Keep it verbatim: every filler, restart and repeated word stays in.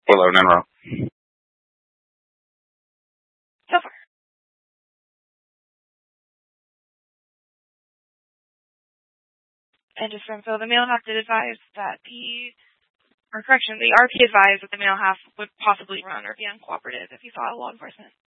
Willow Nenro. So far. And just for info, the male half did advise that the, or correction, the R P advised that the male half would possibly run or be uncooperative if he saw law enforcement.